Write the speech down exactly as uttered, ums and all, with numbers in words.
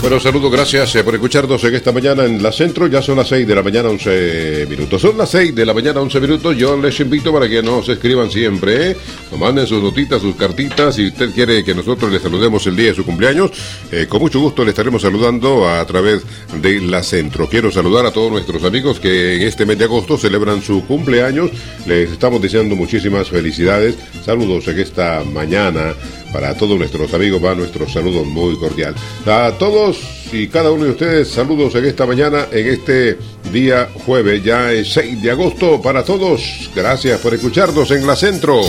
Bueno, saludos, gracias eh, por escucharnos en esta mañana en la Centro. Ya son las seis de la mañana, once minutos. Son las seis de la mañana, once minutos. Yo les invito para que nos escriban siempre, ¿eh? Nos manden sus notitas, sus cartitas. Si usted quiere que nosotros le saludemos el día de su cumpleaños, eh, con mucho gusto le estaremos saludando a través de la Centro. Quiero saludar a todos nuestros amigos que en este mes de agosto celebran su cumpleaños. Les estamos deseando muchísimas felicidades. Saludos en esta mañana. Para todos nuestros amigos va nuestro saludo muy cordial. A todos y cada uno de ustedes, saludos en esta mañana, en este día jueves, ya es seis de agosto para todos. Gracias por escucharnos en la Centro.